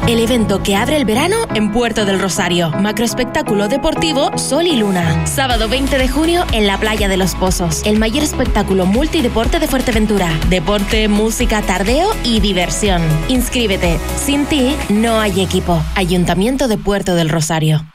el evento que abre el verano en Puerto del Rosario. Macroespectáculo deportivo Sol y Luna. Sábado 20 de junio en la Playa de los Pozos. El mayor espectáculo multideporte de Fuerteventura. Deporte, música, tardeo y diversión. Inscríbete. Sin ti no hay equipo. Ayuntamiento de Puerto del Rosario.